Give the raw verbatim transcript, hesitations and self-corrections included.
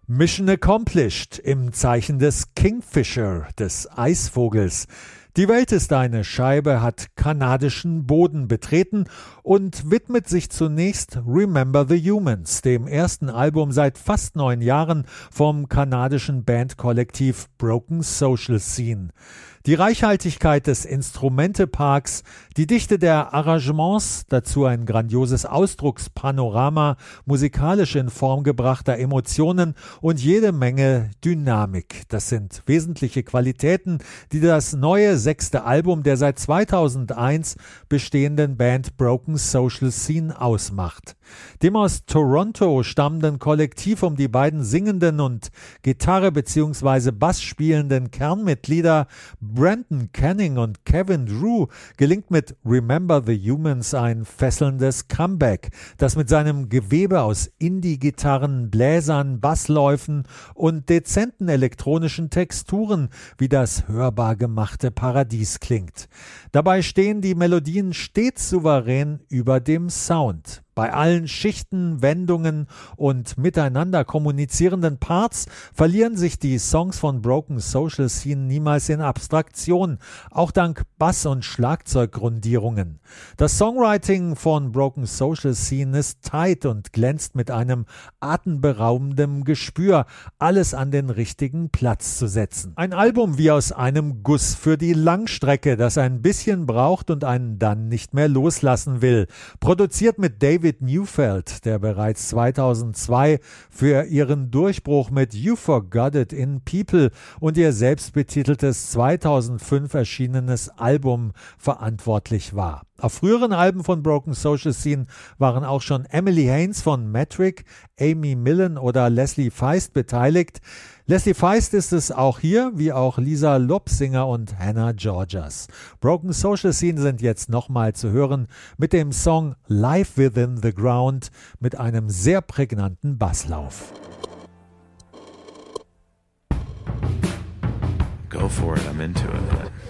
Mission accomplished im Zeichen des Kingfisher, des Eisvogels. Die Welt ist eine Scheibe hat kanadischen Boden betreten und widmet sich zunächst Remember the Humans, dem ersten Album seit fast neun Jahren vom kanadischen Bandkollektiv Broken Social Scene. Die Reichhaltigkeit des Instrumenteparks, die Dichte der Arrangements, dazu ein grandioses Ausdruckspanorama musikalisch in Form gebrachter Emotionen und jede Menge Dynamik. Das sind wesentliche Qualitäten, die das neue sechste Album der seit zweitausendeins bestehenden Band Broken Social Scene ausmacht. Dem aus Toronto stammenden Kollektiv um die beiden singenden und Gitarre bzw. Bass spielenden Kernmitglieder Brandon Canning und Kevin Drew gelingt mit Remember the Humans ein fesselndes Comeback, das mit seinem Gewebe aus Indie-Gitarren, Bläsern, Bassläufen und dezenten elektronischen Texturen wie das hörbar gemachte Paradies klingt. Dabei stehen die Melodien stets souverän über dem Sound. Bei allen Schichten, Wendungen und miteinander kommunizierenden Parts verlieren sich die Songs von Broken Social Scene niemals in Abstraktion, auch dank Bass- und Schlagzeuggrundierungen. Das Songwriting von Broken Social Scene ist tight und glänzt mit einem atemberaubenden Gespür, alles an den richtigen Platz zu setzen. Ein Album wie aus einem Guss für die Langstrecke, das ein bisschen braucht und einen dann nicht mehr loslassen will. Produziert mit David David Neufeld, der bereits zweitausendzwei für ihren Durchbruch mit You Forgot It in People und ihr selbstbetiteltes zweitausendfünf erschienenes Album verantwortlich war. Auf früheren Alben von Broken Social Scene waren auch schon Emily Haines von Metric, Amy Millen oder Leslie Feist beteiligt. Leslie Feist ist es auch hier, wie auch Lisa Lobsinger und Hannah Georgas. Broken Social Scene sind jetzt nochmal zu hören mit dem Song Life Within the Ground mit einem sehr prägnanten Basslauf. Go for it, I'm into it.